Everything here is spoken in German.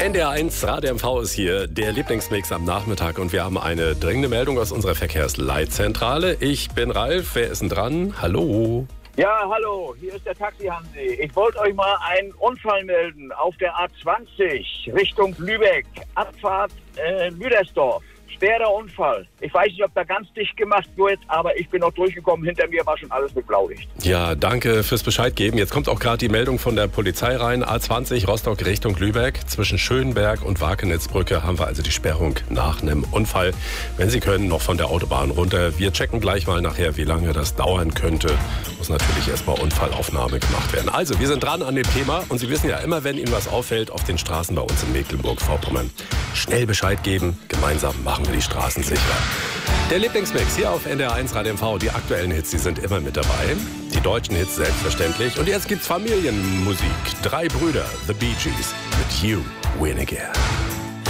NDR1 Radio MV ist hier, der Lieblingsmix am Nachmittag, und wir haben eine dringende Meldung aus unserer Verkehrsleitzentrale. Ich bin Ralf, wer ist denn dran? Hallo. Ja, hallo, hier ist der Taxi-Hansi. Ich wollte euch mal einen Unfall melden auf der A20 Richtung Lübeck, Abfahrt Lüdersdorf. Schwerer Unfall. Ich weiß nicht, ob da ganz dicht gemacht wird, aber ich bin noch durchgekommen. Hinter mir war schon alles mit Blaulicht. Ja, danke fürs Bescheid geben. Jetzt kommt auch gerade die Meldung von der Polizei rein. A20 Rostock Richtung Lübeck. Zwischen Schönberg und Wakenitzbrücke haben wir also die Sperrung nach einem Unfall. Wenn Sie können, noch von der Autobahn runter. Wir checken gleich mal nachher, wie lange das dauern könnte. Muss natürlich erstmal Unfallaufnahme gemacht werden. Also, wir sind dran an dem Thema, und Sie wissen ja immer, wenn Ihnen was auffällt auf den Straßen bei uns in Mecklenburg-Vorpommern, schnell Bescheid geben. Gemeinsam machen wir die Straßen sicherer. Der Lieblingsmix hier auf NDR1 Radio MV. Die aktuellen Hits, die sind immer mit dabei. Die deutschen Hits selbstverständlich. Und jetzt gibt's Familienmusik. 3 Brüder, The Bee Gees, mit You Win Again.